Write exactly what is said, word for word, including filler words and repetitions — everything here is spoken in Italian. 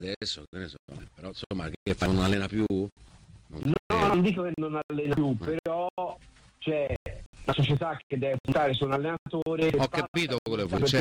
adesso, che ne so, però insomma che fa, non allena più? Non No, credo. non dico che non allena più, però c'è la società che deve puntare su un allenatore. Ho capito quello che perché